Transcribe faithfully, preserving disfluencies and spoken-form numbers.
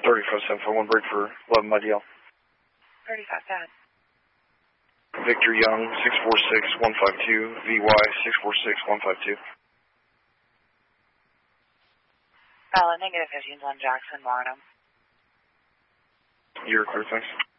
thirty-five seven five one, break for eleven by D L. thirty-five seven. Victor Young, six four six one five two, V Y six four six one five two. Valid, negative fifteen one, Jackson, Marnham. You're clear, thanks.